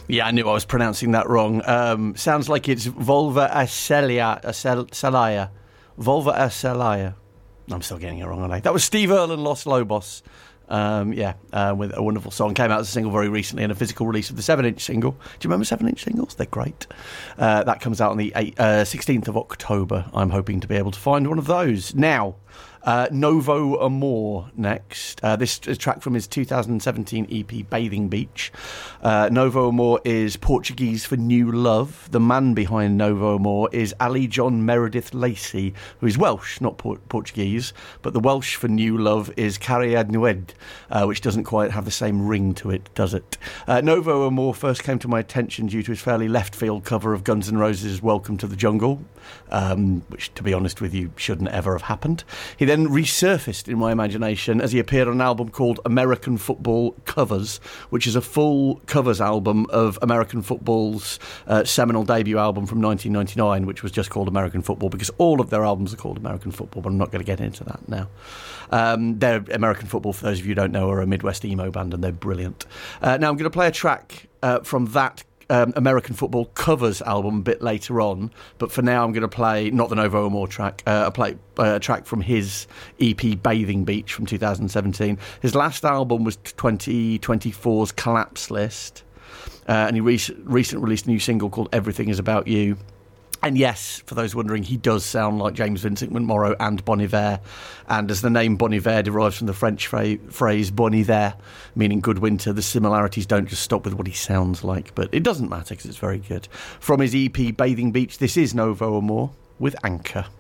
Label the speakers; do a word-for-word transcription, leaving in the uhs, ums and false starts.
Speaker 1: Yeah, I knew I was pronouncing that wrong. Um, sounds like it's Volva Acelia, Celaya. Volva Celaya. I'm still getting it wrong, aren't I? That was Steve Earle and Los Lobos. Um, yeah, uh, with a wonderful song. Came out as a single very recently and a physical release of the seven-inch single. Do you remember seven-inch singles? They're great. Uh, that comes out on the eight, uh, sixteenth of October. I'm hoping to be able to find one of those. Now, uh, Novo Amor next. Uh, this is a track from his two thousand seventeen E P, Bathing Beach. Uh, Novo Amor is Portuguese for new love. The man behind Novo Amor is Ali John Meredith Lacey, who is Welsh, not Por- Portuguese, but the Welsh for new love is Cariad Nued, uh, which doesn't quite have the same ring to it, does it? Uh, Novo Amor first came to my attention due to his fairly left-field cover of Guns N' Roses' Welcome to the Jungle, um, which, to be honest with you, shouldn't ever have happened. He then resurfaced in my imagination as he appeared on an album called American Football Covers, which is a full covers album of American football's uh, seminal debut album from nineteen ninety-nine, which was just called American Football, because all of their albums are called American Football, but I'm not going to get into that now. Um, they're American Football, for those of you who don't know, are a Midwest emo band, and they're brilliant. Uh, now I'm going to play a track uh, from that Um, American Football Covers album a bit later on, but for now I'm going to play not the Novo Amor track, uh, a, play, uh, a track from his E P Bathing Beach from two thousand seventeen. His last album was twenty twenty-four's Collapse List, uh, and he re- recently released a new single called Everything Is About You. And yes, for those wondering, he does sound like James Vincent McMorrow and Bon Iver. And as the name Bon Iver derives from the French fra- phrase Bon Hiver, meaning good winter, the similarities don't just stop with what he sounds like. But it doesn't matter because it's very good. From his E P Bathing Beach, this is Novo Amor with Anchor.